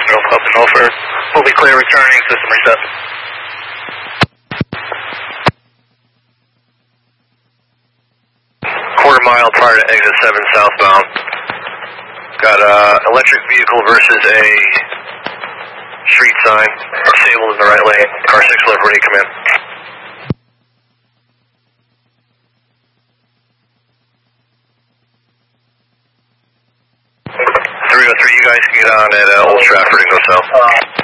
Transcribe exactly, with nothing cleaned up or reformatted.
Go up and over. We'll be clear returning, system reset. Quarter mile prior to exit seven southbound. Got uh, electric vehicle versus a street sign. Disabled in the right lane. Car six left, ready to come in. three oh three, you guys can get on at uh, Old Stratford and go south.